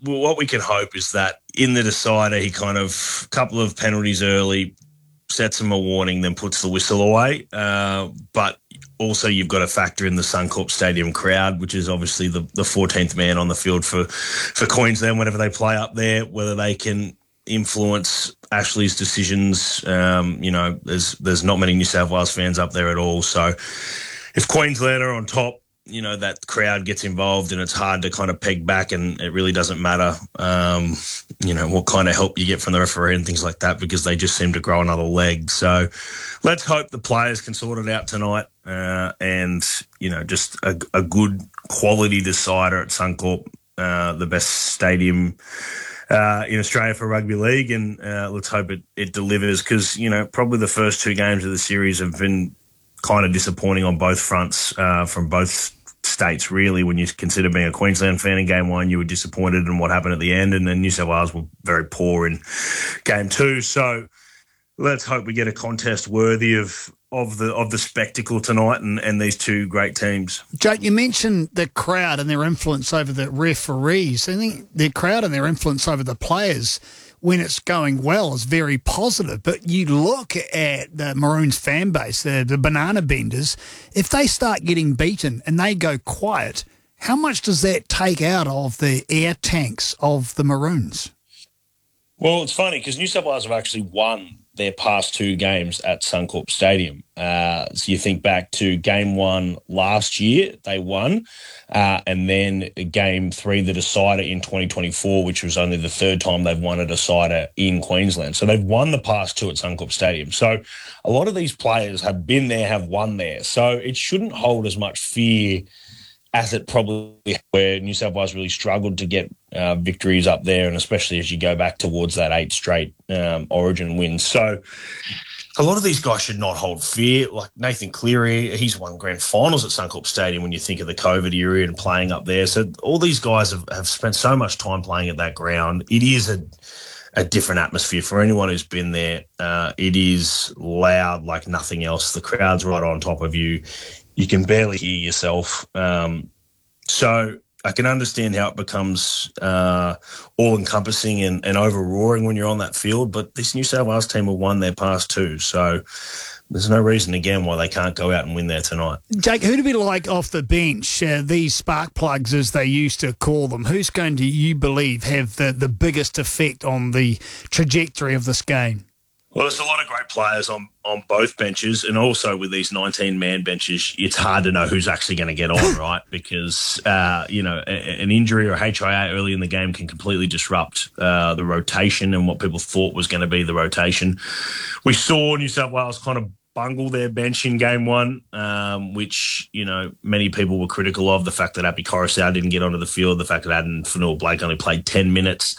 what we can hope is that in the decider, he kind of couple of penalties early, sets him a warning, then puts the whistle away. But also you've got to factor in the Suncorp Stadium crowd, which is obviously the 14th man on the field for Queensland whenever they play up there, whether they can influence Ashley's decisions. There's not many New South Wales fans up there at all. So if Queensland are on top, that crowd gets involved and it's hard to kind of peg back, and it really doesn't matter, what kind of help you get from the referee and things like that, because they just seem to grow another leg. So let's hope the players can sort it out tonight, and just a good quality decider at Suncorp, the best stadium in Australia for rugby league, and let's hope it delivers, because, probably the first two games of the series have been kind of disappointing on both fronts, from both states, really. When you consider being a Queensland fan in game one, you were disappointed in what happened at the end, and then New South Wales were very poor in game two. So let's hope we get a contest worthy of the spectacle tonight and these two great teams. Jake, you mentioned the crowd and their influence over the referees. I think the crowd and their influence over the players when it's going well is very positive. But you look at the Maroons fan base, the banana benders, if they start getting beaten and they go quiet, how much does that take out of the air tanks of the Maroons? Well, it's funny because New South Wales have actually won their past two games at Suncorp Stadium. So you think back to game one last year, they won, and then game three, the decider in 2024, which was only the third time they've won a decider in Queensland. So they've won the past two at Suncorp Stadium. So a lot of these players have been there, have won there. So it shouldn't hold as much fear as it probably, where New South Wales really struggled to get victories up there, and especially as you go back towards that 8 straight Origin wins. So a lot of these guys should not hold fear. Like Nathan Cleary, he's won grand finals at Suncorp Stadium when you think of the COVID era and playing up there. So all these guys have spent so much time playing at that ground. It is a different atmosphere for anyone who's been there. It is loud like nothing else. The crowd's right on top of you. You can barely hear yourself. So I can understand how it becomes all-encompassing and over-roaring when you're on that field, but this New South Wales team have won their past two, so there's no reason, again, why they can't go out and win there tonight. Jake, who'd it be like off the bench, these spark plugs as they used to call them? Who's going to, you believe, have the biggest effect on the trajectory of this game? Well, there's a lot of great players on both benches, and also with these 19-man benches, it's hard to know who's actually going to get on, right? Because, an injury or HIA early in the game can completely disrupt the rotation and what people thought was going to be the rotation. We saw New South Wales kind of bungle their bench in game one, which, many people were critical of. The fact that Api Coruscant didn't get onto the field, the fact that Addin Fonua-Blake only played 10 minutes.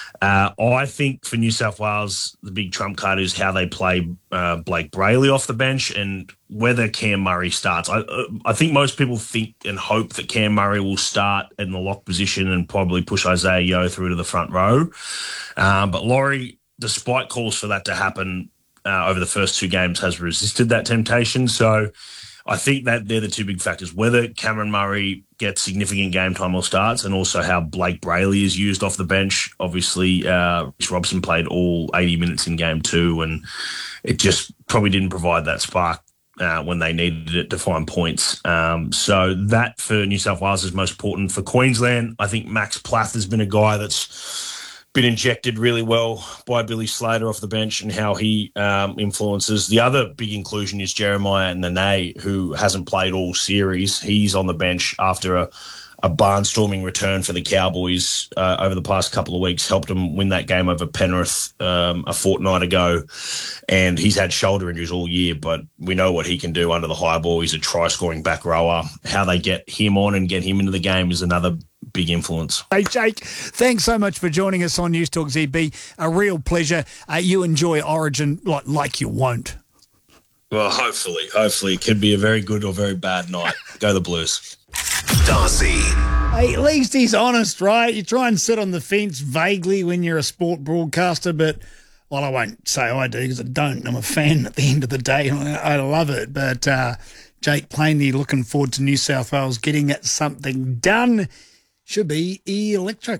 I think for New South Wales, the big trump card is how they play Blake Brayley off the bench and whether Cam Murray starts. I think most people think and hope that Cam Murray will start in the lock position and probably push Isaiah Yeo through to the front row. But Laurie, despite calls for that to happen over the first two games, has resisted that temptation. So I think that they're the two big factors, whether Cameron Murray gets significant game time or starts, and also how Blake Brayley is used off the bench. Obviously, Rhys Robson played all 80 minutes in game two, and it just probably didn't provide that spark when they needed it to find points. So that for New South Wales is most important. For Queensland, I think Max Plath has been a guy that's been injected really well by Billy Slater off the bench and how he influences. The other big inclusion is Jeremiah Nene, who hasn't played all series. He's on the bench after a barnstorming return for the Cowboys over the past couple of weeks, helped them win that game over Penrith a fortnight ago. And he's had shoulder injuries all year, but we know what he can do under the high ball. He's a try-scoring back rower. How they get him on and get him into the game is another big influence. Hey, Jake, thanks so much for joining us on News Talk ZB. A real pleasure. You enjoy Origin like you won't. Well, hopefully. It could be a very good or very bad night. Go the Blues. Darcy. Hey, at least he's honest, right? You try and sit on the fence vaguely when you're a sport broadcaster, but, well, I won't say I do because I don't. I'm a fan at the end of the day. I love it. But Jake plainly looking forward to New South Wales getting something done. Should be electric.